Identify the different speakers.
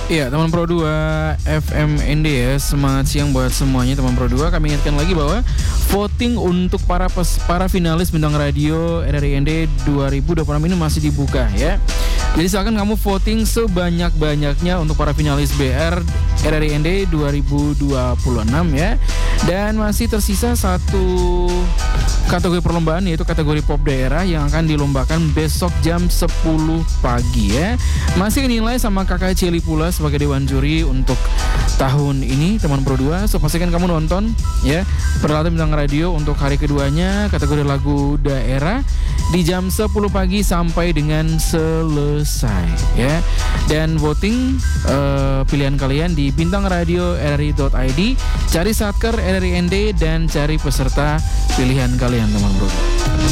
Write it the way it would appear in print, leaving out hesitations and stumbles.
Speaker 1: Iya, teman Pro 2 FMND ya. Semangat siang buat semuanya teman Pro 2. Kami ingatkan lagi bahwa voting untuk para finalis bintang radio RRIND 2026 ini masih dibuka ya. Jadi silakan kamu voting sebanyak-banyaknya untuk para finalis BR RRIND 2026 ya. Dan masih tersisa satu kategori perlombaan, yaitu kategori pop daerah yang akan dilombakan besok jam 10 pagi ya. Masih dinilai sama Kakak Celi pula sebagai dewan juri untuk tahun ini teman Pro 2. So pastikan kamu nonton ya Peralatan Bintang Radio untuk hari keduanya kategori lagu daerah di jam 10 pagi sampai dengan selesai ya. Dan voting pilihan kalian di bintangradioRRI.id, cari satker RRIND dan cari peserta pilihan kalian teman Bro.